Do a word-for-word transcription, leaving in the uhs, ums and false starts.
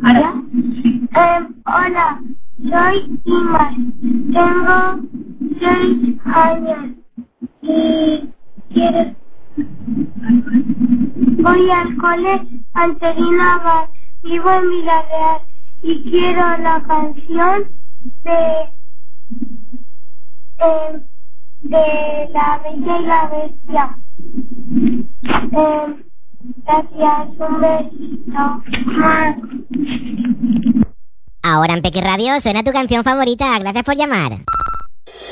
¿Ya? Eh, hola, soy Imar, tengo seis años y quiero... Voy al cole Angelina Abad, vivo en Villarreal y quiero la canción de, eh, de La Bella y la Bestia. Eh, gracias, un besito. Ahora en Peque Radio suena tu canción favorita. Gracias por llamar.